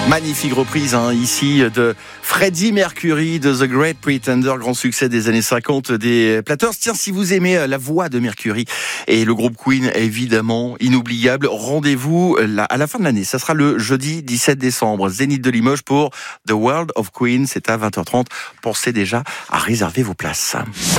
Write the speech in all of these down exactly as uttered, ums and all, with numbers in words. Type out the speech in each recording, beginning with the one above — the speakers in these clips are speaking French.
Magnifique reprise hein, ici de Freddie Mercury de The Great Pretender, grand succès des années cinquante des Platters. Tiens, si vous aimez la voix de Mercury et le groupe Queen, évidemment, inoubliable, rendez-vous à la fin de l'année. Ça sera le jeudi dix-sept décembre, Zénith de Limoges pour The World of Queen. C'est à vingt heures trente. Pensez déjà à réserver vos places.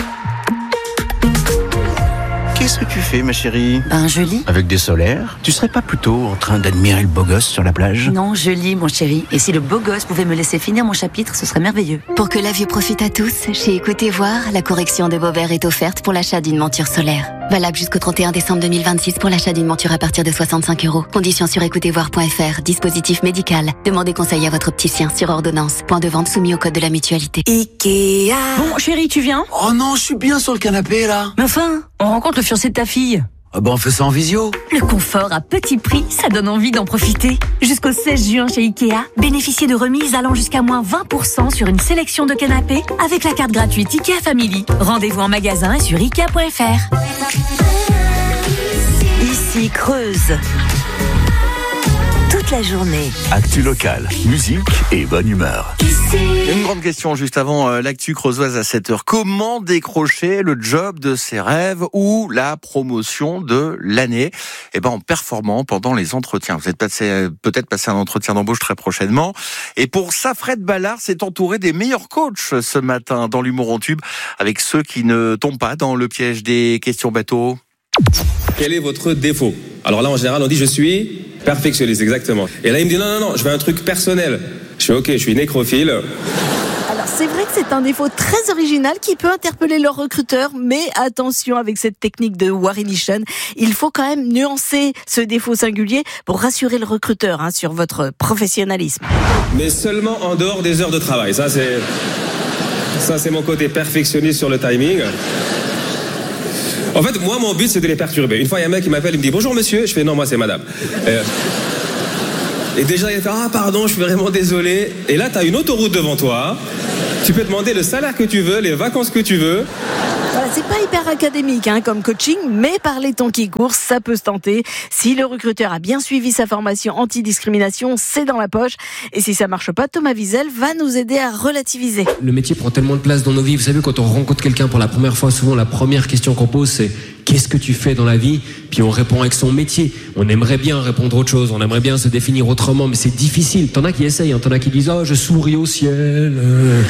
Qu'est-ce que tu fais, ma chérie ? Ben, je lis. Avec des solaires, tu serais pas plutôt en train d'admirer le beau gosse sur la plage ? Non, je lis, mon chéri. Et si le beau gosse pouvait me laisser finir mon chapitre, ce serait merveilleux. Pour que la vue profite à tous, chez Écoutez Voir, la correction de vos verres est offerte pour l'achat d'une monture solaire. Valable jusqu'au trente et un décembre deux mille vingt-six pour l'achat d'une monture à partir de soixante-cinq euros. Conditions sur écoutez voir point f r. Dispositif médical. Demandez conseil à votre opticien sur ordonnance. Point de vente soumis au code de la mutualité. Ikea. Bon, chéri, tu viens ? Oh non, je suis bien sur le canapé là. Mais enfin, on rencontre le fiancé de ta fille. Ah ben on fait ça en visio. Le confort à petit prix, ça donne envie d'en profiter. Jusqu'au seize juin chez Ikea, bénéficiez de remises allant jusqu'à moins vingt pour cent sur une sélection de canapés avec la carte gratuite Ikea Family. Rendez-vous en magasin et sur ikea point f r. Ici Creuse. Toute la journée. Actu locale, musique et bonne humeur. Une grande question juste avant euh, l'actu creusoise à sept heures. Comment décrocher le job de ses rêves ou la promotion de l'année ? Eh ben, en performant pendant les entretiens. Vous êtes passé, peut-être passé un entretien d'embauche très prochainement. Et pour ça, Fred Ballard s'est entouré des meilleurs coachs ce matin dans l'humour en tube, avec ceux qui ne tombent pas dans le piège des questions bateaux. Quel est votre défaut ? Alors là, en général, on dit je suis perfectionniste, exactement. Et là, il me dit non, non, non, je veux un truc personnel. Je fais ok, je suis nécrophile. Alors c'est vrai que c'est un défaut très original qui peut interpeller leur recruteur, mais attention avec cette technique de Warinition, il faut quand même nuancer ce défaut singulier pour rassurer le recruteur hein, sur votre professionnalisme. Mais seulement en dehors des heures de travail. Ça, c'est, ça, c'est mon côté perfectionniste sur le timing. En fait, moi, mon but, c'est de les perturber. Une fois, il y a un mec qui m'appelle, il me dit « Bonjour, monsieur ». Je fais « Non, moi, c'est madame euh... ». Et déjà, il fait « Ah, pardon, je suis vraiment désolé ». Et là, tu as une autoroute devant toi. Tu peux demander le salaire que tu veux, les vacances que tu veux. Voilà, c'est pas hyper académique hein, comme coaching, mais par les temps qui courent, ça peut se tenter. Si le recruteur a bien suivi sa formation anti-discrimination, c'est dans la poche. Et si ça marche pas, Thomas Wiesel va nous aider à relativiser. Le métier prend tellement de place dans nos vies. Vous savez, quand on rencontre quelqu'un pour la première fois, souvent la première question qu'on pose, c'est « Qu'est-ce que tu fais dans la vie ?» Puis on répond avec son métier. On aimerait bien répondre autre chose, on aimerait bien se définir autrement, mais c'est difficile. T'en as qui essayent, hein. T'en as qui disent « Oh, je souris au ciel, euh,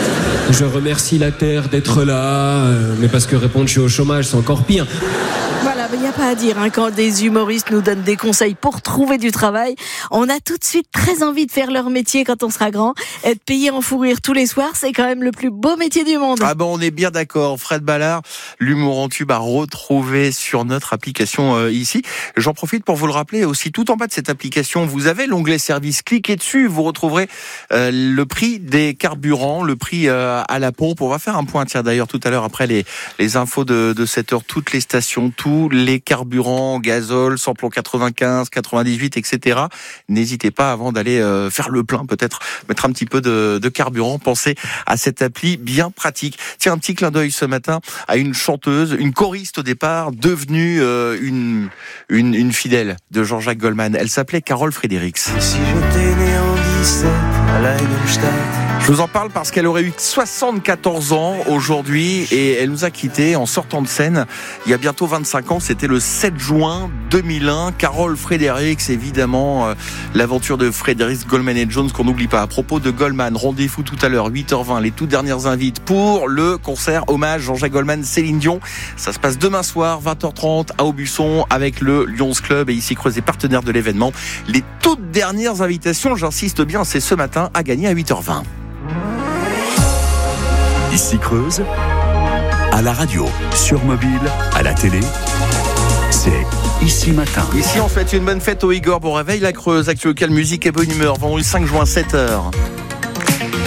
je remercie la terre d'être là, euh, mais parce que répondre je suis au chômage, c'est encore pire. » Voilà, il n'y a pas à dire, hein, quand des humoristes nous donnent des conseils pour trouver du travail, on a tout de suite très envie de faire leur métier quand on sera grand. Être payé en fou rire tous les soirs, c'est quand même le plus beau métier du monde. Ah ben on est bien d'accord, Fred Ballard, l'humour en tube à retrouver sur notre application euh, ici. J'en profite pour vous le rappeler aussi, tout en bas de cette application, vous avez l'onglet service, cliquez dessus, vous retrouverez euh, le prix des carburants, le prix euh, à la pompe. On va faire un point, tiens d'ailleurs tout à l'heure après les, les infos de, de cette heure, toutes les stations, tous les carburants, gazole, samplon quatre-vingt-quinze, quatre-vingt-dix-huit, et cetera. N'hésitez pas avant d'aller euh, faire le plein, peut-être mettre un petit peu de, de carburant. Pensez à cette appli bien pratique. Tiens, un petit clin d'œil ce matin à une chanteuse, une choriste au départ, devenue euh, une, une, une fidèle de Jean-Jacques Goldman. Elle s'appelait Carole Fredericks. Si j'étais né en dix-sept à Leidenstadt. Je vous en parle parce qu'elle aurait eu soixante-quatorze ans aujourd'hui et elle nous a quittés en sortant de scène il y a bientôt vingt-cinq ans. C'était le sept juin deux mille un. Carole Fredericks, évidemment, euh, l'aventure de Fredericks, Goldman et Jones qu'on n'oublie pas. À propos de Goldman, rendez-vous tout à l'heure, huit heures vingt, les toutes dernières invites pour le concert hommage Jean-Jacques Goldman, Céline Dion. Ça se passe demain soir, vingt heures trente, à Aubusson, avec le Lions Club et ici Creuse est partenaire de l'événement. Les toutes dernières invitations, j'insiste bien, c'est ce matin à gagner à huit heures vingt. Ici Creuse, à la radio, sur mobile, à la télé, c'est Ici Matin. Ici on souhaite une bonne fête au Igor, bon réveil la Creuse, actu locale, musique et bonne humeur, vendredi cinq juin, sept heures.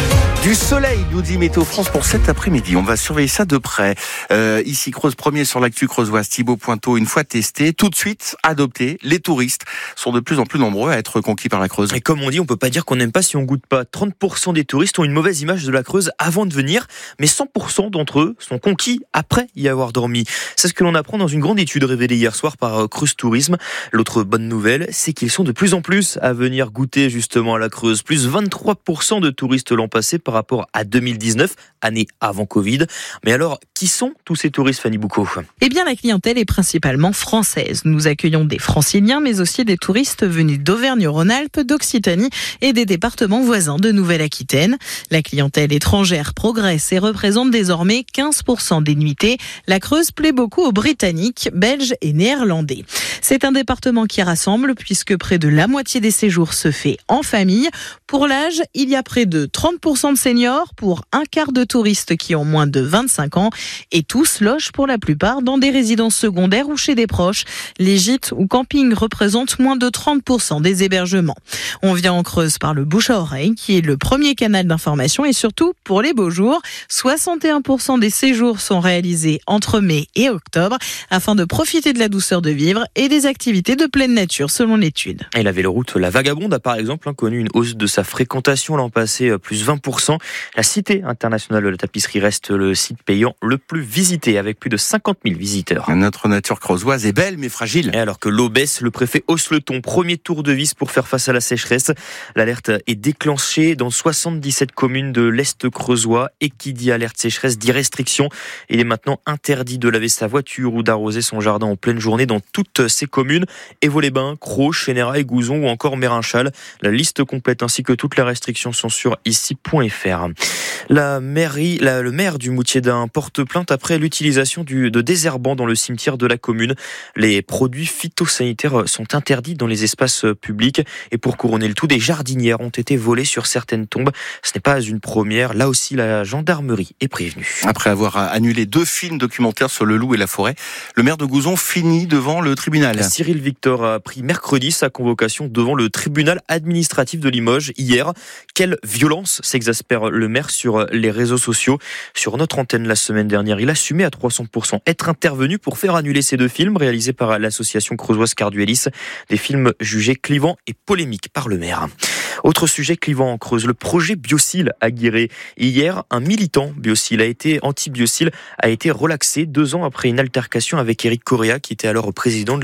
Du soleil, nous dit Météo France pour cet après-midi. On va surveiller ça de près. Euh, ici, Creuse premier sur l'actu creusoise, Thibaut Pointeau, une fois testé, tout de suite adopté. Les touristes sont de plus en plus nombreux à être conquis par la Creuse. Et comme on dit, on peut pas dire qu'on n'aime pas si on goûte pas. trente pour cent des touristes ont une mauvaise image de la Creuse avant de venir, mais cent pour cent d'entre eux sont conquis après y avoir dormi. C'est ce que l'on apprend dans une grande étude révélée hier soir par Creuse Tourisme. L'autre bonne nouvelle, c'est qu'ils sont de plus en plus à venir goûter justement à la Creuse. Plus vingt-trois pour cent de touristes l'an passé par rapport à deux mille dix-neuf, année avant Covid. Mais alors, qui sont tous ces touristes, Fanny Boucaud ? Eh bien, la clientèle est principalement française. Nous accueillons des franciliens, mais aussi des touristes venus d'Auvergne-Rhône-Alpes, d'Occitanie et des départements voisins de Nouvelle-Aquitaine. La clientèle étrangère progresse et représente désormais quinze pour cent des nuitées. La Creuse plaît beaucoup aux Britanniques, Belges et Néerlandais. C'est un département qui rassemble puisque près de la moitié des séjours se fait en famille. Pour l'âge, il y a près de trente pour cent de seniors pour un quart de touristes qui ont moins de vingt-cinq ans et tous logent pour la plupart dans des résidences secondaires ou chez des proches. Les gîtes ou campings représentent moins de trente pour cent des hébergements. On vient en Creuse par le bouche à oreille qui est le premier canal d'information et surtout pour les beaux jours. soixante et un pour cent des séjours sont réalisés entre mai et octobre afin de profiter de la douceur de vivre et des activités de pleine nature selon l'étude. Et la véloroute La Vagabonde a par exemple connu une hausse de sa fréquentation l'an passé, plus vingt pour cent. La Cité internationale de la tapisserie reste le site payant le plus visité avec plus de cinquante mille visiteurs. Notre nature creusoise est belle mais fragile. Et alors que l'eau baisse, le préfet hausse le ton. Premier tour de vis pour faire face à la sécheresse. L'alerte est déclenchée dans soixante-dix-sept communes de l'Est creusois. Et qui dit alerte sécheresse dit restriction. Il est maintenant interdit de laver sa voiture ou d'arroser son jardin en pleine journée dans toutes ces communes. Évaux-les-Bains, Crau, Chénérail, Gouzon ou encore Mérinchal. La liste complète ainsi que toutes les restrictions sont sur ici point f r. La mairie, la, le maire du Moutier-d'Ain porte plainte après l'utilisation du, de désherbants dans le cimetière de la commune. Les produits phytosanitaires sont interdits dans les espaces publics et pour couronner le tout, des jardinières ont été volées sur certaines tombes. Ce n'est pas une première. Là aussi, la gendarmerie est prévenue. Après avoir annulé deux films documentaires sur le loup et la forêt, le maire de Gouzon finit devant le tribunal. Cyril Victor a pris mercredi sa convocation devant le tribunal administratif de Limoges hier. Quelle violence, s'exaspère le maire sur les réseaux sociaux. Sur notre antenne la semaine dernière, il assumait à trois cents pour cent être intervenu pour faire annuler ces deux films réalisés par l'association creusoise Carduelis. Des films jugés clivants et polémiques par le maire. Autre sujet clivant en Creuse, le projet Biocil à Guéret. Hier, un militant Biocil a été anti-Biocil a été relaxé deux ans après une altercation avec Éric Correa qui était alors président de